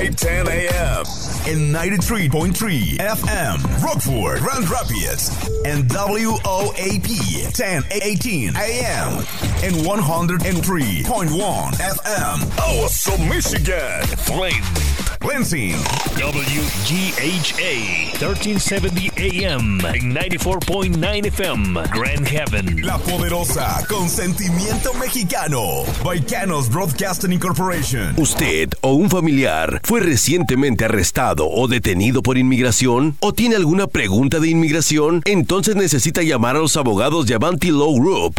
10 a.m. in 93.3 FM, Rockford, Grand Rapids, and WOAP 1018 a.m. in 103.1 FM, Awesome, Michigan, Flint, Lansing, WGHA 1370 AM en 94.9 FM, Grand Haven, La Poderosa, con sentimiento mexicano, Baicanos Broadcasting Incorporation. ¿Usted o un familiar fue recientemente arrestado o detenido por inmigración? ¿O tiene alguna pregunta de inmigración? Entonces necesita llamar a los abogados de Avanti Law Group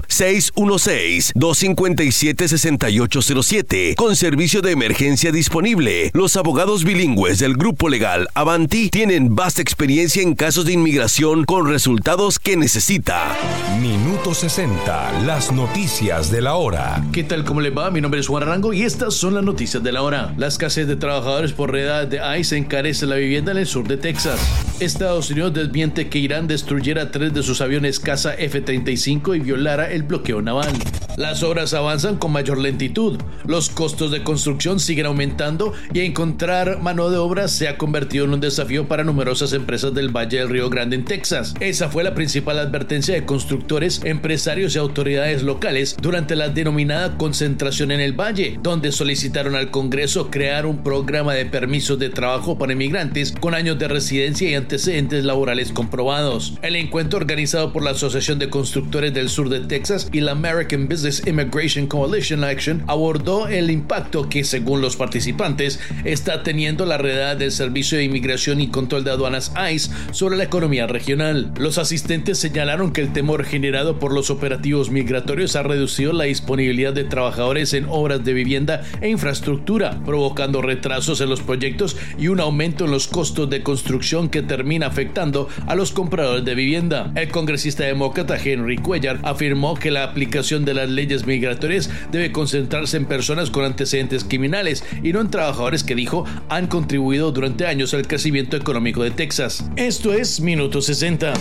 616-257-6807 con servicio de emergencia disponible. Los abogados bilingües del grupo legal Avanti tienen vasta experiencia en casos de inmigración con resultados que necesita. Minuto 60, las noticias de la hora. ¿Qué tal? ¿Cómo les va? Mi nombre es Juan Arango y estas son las noticias de la hora. La escasez de trabajadores por redada de ICE encarece la vivienda en el sur de Texas. Estados Unidos desmiente que Irán destruyera 3 de sus aviones caza F-35 y violara el bloqueo naval. Las obras avanzan con mayor lentitud. Los costos de construcción siguen aumentando y encontrar mano de obra se ha convertido en un desafío para numerosas empresas del Valle del Río Grande en Texas. Esa fue la principal advertencia de constructores, empresarios y autoridades locales durante la denominada concentración en el Valle, donde solicitaron al Congreso crear un programa de permisos de trabajo para inmigrantes con años de residencia y antecedentes laborales comprobados. El encuentro, organizado por la Asociación de Constructores del Sur de Texas y la American Business Immigration Coalition Action, abordó el impacto que, según los participantes, está teniendo la redada del Servicio de Inmigración y Control de Aduanas ICE sobre la economía regional. Los asistentes señalaron que el temor generado por los operativos migratorios ha reducido la disponibilidad de trabajadores en obras de vivienda e infraestructura, provocando retrasos en los proyectos y un aumento en los costos de construcción que termina afectando a los compradores de vivienda. El congresista demócrata Henry Cuellar afirmó que la aplicación de las leyes migratorias debe concentrarse en personas con antecedentes criminales y no en trabajadores que, dijo, han contribuido durante años al crecimiento económico de Texas. Esto es Minuto 60.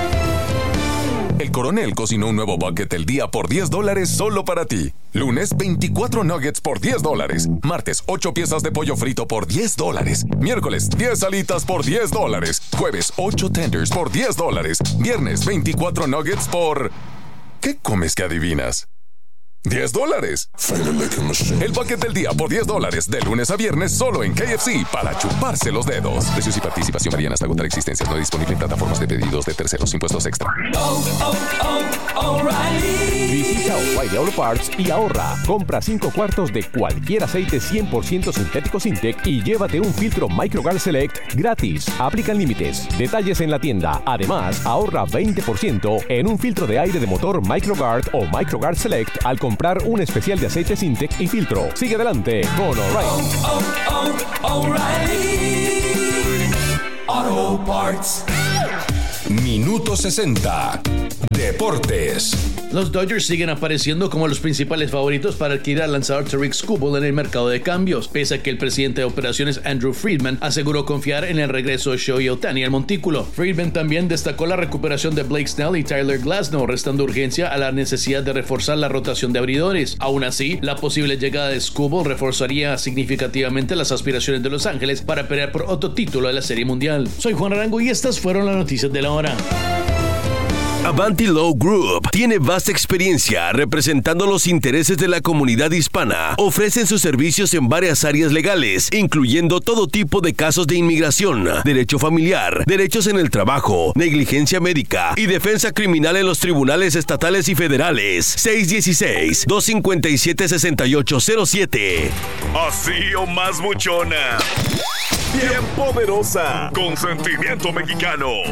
El Coronel cocinó un nuevo bucket del día por $10 solo para ti. Lunes, 24 nuggets por $10. Martes, 8 piezas de pollo frito por $10. Miércoles, 10 alitas por $10. Jueves, 8 tenders por $10. Viernes, 24 nuggets por... ¿Qué comes que adivinas? $10. El bucket del día por $10 de lunes a viernes solo en KFC para chuparse los dedos. Precios y participación varían hasta agotar existencias. No disponible en plataformas de pedidos de terceros. Impuestos extra. Visita O'Reilly Auto Parts y ahorra. Compra 5 cuartos de cualquier aceite 100% sintético Sintec y llévate un filtro Microguard Select gratis. Aplican límites. Detalles en la tienda. Además, ahorra 20% en un filtro de aire de motor Microguard o Microguard Select al comprar un especial de aceite Sintec y filtro. Sigue adelante con O'Reilly Auto Parts. Minuto 60. Deportes. Los Dodgers siguen apareciendo como los principales favoritos para adquirir al lanzador Tarik Skubal en el mercado de cambios, pese a que el presidente de operaciones Andrew Friedman aseguró confiar en el regreso de Shohei Ohtani al montículo. Friedman también destacó la recuperación de Blake Snell y Tyler Glasnow, restando urgencia a la necesidad de reforzar la rotación de abridores. Aún así, la posible llegada de Skubal reforzaría significativamente las aspiraciones de Los Ángeles para pelear por otro título de la Serie Mundial. Soy Juan Arango y estas fueron las noticias de la hora. Avanti Law Group tiene vasta experiencia representando los intereses de la comunidad hispana. Ofrecen sus servicios en varias áreas legales, incluyendo todo tipo de casos de inmigración, derecho familiar, derechos en el trabajo, negligencia médica y defensa criminal en los tribunales estatales y federales. 616-257-6807. Así o más buchona. Bien poderosa. Con sentimiento mexicano.